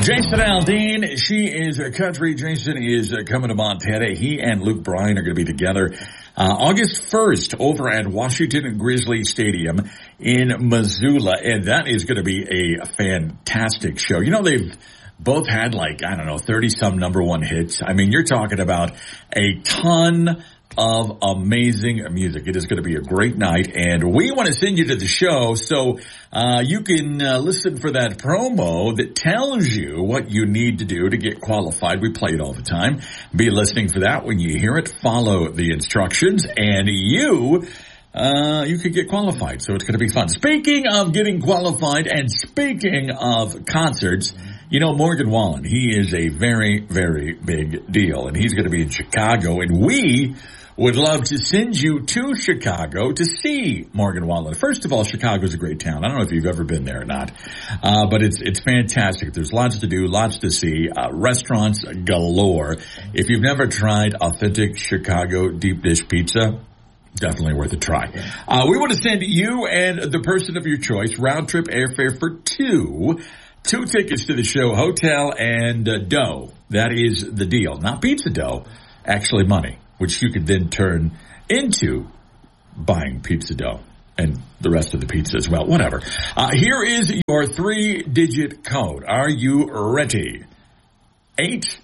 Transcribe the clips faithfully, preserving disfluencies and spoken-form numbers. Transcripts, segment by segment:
Jason Aldean, she is a country. Jason is uh, coming to Montana. He and Luke Bryan are going to be together uh, August first over at Washington Grizzly Stadium in Missoula. And that is going to be a fantastic show. You know, they've both had like, I don't know, thirty-some number one hits. I mean, you're talking about a ton of amazing music. It is going to be a great night, and we want to send you to the show so uh, you can uh, listen for that promo that tells you what you need to do to get qualified. We play it all the time. Be listening for that when you hear it. Follow the instructions, and you uh, you could get qualified. So it's going to be fun. Speaking of getting qualified, and speaking of concerts, you know, Morgan Wallen, he is a very, very big deal, and he's going to be in Chicago, and we would love to send you to Chicago to see Morgan Wallen. First of all, Chicago's a great town. I don't know if you've ever been there or not, uh, but it's it's fantastic. There's lots to do, lots to see, uh, restaurants galore. If you've never tried authentic Chicago deep dish pizza, definitely worth a try. Uh, we want to send you and the person of your choice round-trip airfare for two, two tickets to the show, hotel and uh, dough. That is the deal. Not pizza dough, actually money, which you could then turn into buying pizza dough and the rest of the pizza as well. Whatever. Uh, here is your three-digit code. Are you ready? eight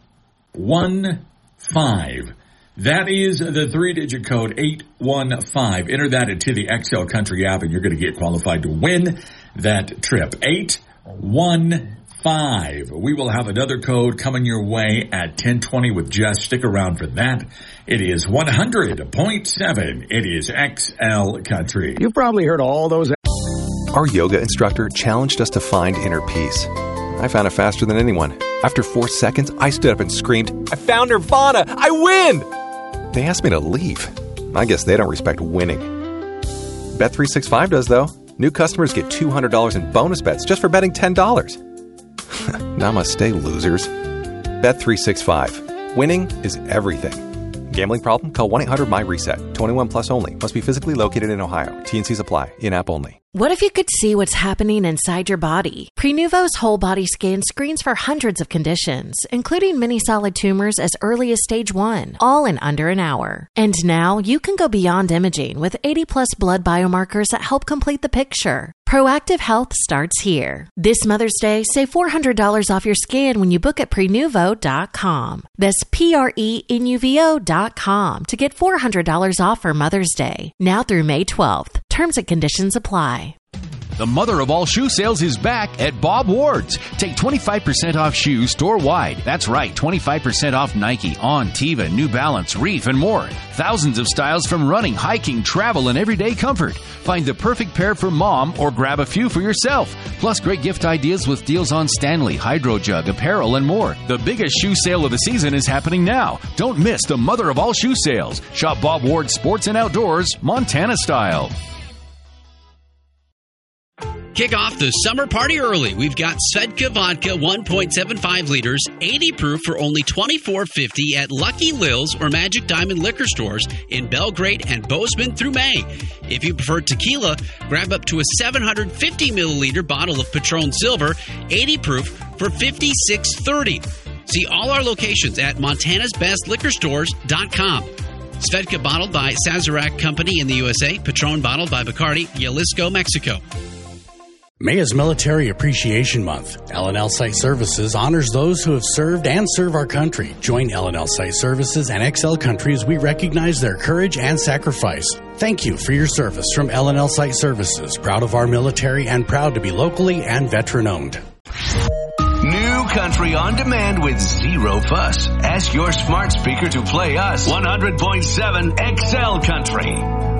one five. That is the three-digit code, eight one five. Enter that into the X L Country app, and you're going to get qualified to win that trip. eight one five. We will have another code coming your way at ten twenty with Jess. Stick around for that. It is one hundred point seven. It is X L Country. You've probably heard all those. Our yoga instructor challenged us to find inner peace. I found it faster than anyone. After four seconds, I stood up and screamed, "I found Nirvana! I win!" They asked me to leave. I guess they don't respect winning. Bet three sixty-five does, though. New customers get two hundred dollars in bonus bets just for betting ten dollars. Namaste, losers. Bet three sixty-five. Winning is everything. Gambling problem? Call one eight hundred M Y reset. twenty-one plus only. Must be physically located in Ohio. T and C's apply. In-app only. What if you could see what's happening inside your body? Prenuvo's whole body scan screens for hundreds of conditions, including many solid tumors as early as stage one, all in under an hour. And now you can go beyond imaging with eighty plus blood biomarkers that help complete the picture. Proactive Health starts here. This Mother's Day, save four hundred dollars off your scan when you book at prenuvo dot com. That's P R E N U V O dot com to get four hundred dollars off for Mother's Day. Now through May twelfth. Terms and conditions apply. The mother of all shoe sales is back at Bob Ward's. Take twenty-five percent off shoes store-wide. That's right, twenty-five percent off Nike, On, Teva, New Balance, Reef, and more. Thousands of styles from running, hiking, travel, and everyday comfort. Find the perfect pair for mom or grab a few for yourself. Plus great gift ideas with deals on Stanley, Hydro Jug, apparel, and more. The biggest shoe sale of the season is happening now. Don't miss the mother of all shoe sales. Shop Bob Ward's Sports and Outdoors, Montana style. Kick off the summer party early. We've got Svedka Vodka one point seven five liters, eighty proof for only twenty-four fifty at Lucky Lil's or Magic Diamond liquor stores in Belgrade and Bozeman through May. If you prefer tequila, grab up to a seven hundred fifty milliliter bottle of Patron Silver, eighty proof for fifty-six thirty. See all our locations at montanas best liquor stores dot com. Svedka bottled by Sazerac Company in the U S A. Patron bottled by Bacardi, Jalisco, Mexico. May is Military Appreciation Month. L and L Site Services honors those who have served and serve our country. Join L and L Site Services and X L Country as we recognize their courage and sacrifice. Thank you for your service from L and L Site Services. Proud of our military and proud to be locally and veteran-owned. New country on demand with zero fuss. Ask your smart speaker to play us one hundred point seven X L Country.